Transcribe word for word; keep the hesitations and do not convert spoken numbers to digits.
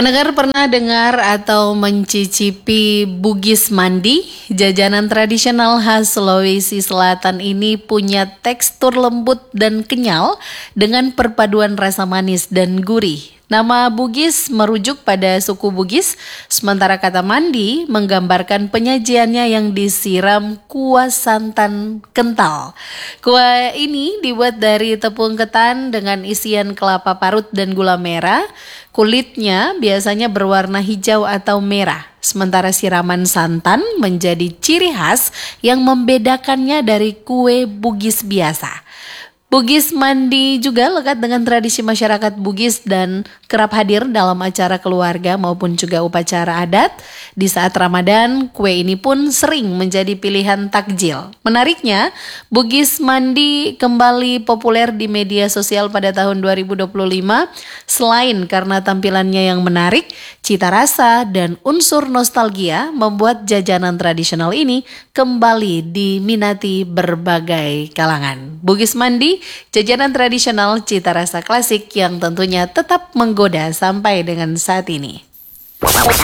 Pendengar pernah dengar atau mencicipi bugis mandi? Jajanan tradisional khas Sulawesi Selatan ini punya tekstur lembut dan kenyal dengan perpaduan rasa manis dan gurih. Nama bugis merujuk pada suku Bugis, sementara kata mandi menggambarkan penyajiannya yang disiram kuah santan kental. Kuah ini dibuat dari tepung ketan dengan isian kelapa parut dan gula merah. Kulitnya biasanya berwarna hijau atau merah, sementara siraman santan menjadi ciri khas yang membedakannya dari kue Bugis biasa. Bugis mandi juga lekat dengan tradisi masyarakat Bugis dan kerap hadir dalam acara keluarga maupun juga upacara adat. Di saat Ramadan, kue ini pun sering menjadi pilihan takjil. Menariknya, Bugis mandi kembali populer di media sosial pada tahun dua ribu dua puluh lima. Selain karena tampilannya yang menarik, cita rasa dan unsur nostalgia membuat jajanan tradisional ini kembali diminati berbagai kalangan. Bugis mandi, jajanan tradisional cita rasa klasik yang tentunya tetap menggoda sampai dengan saat ini.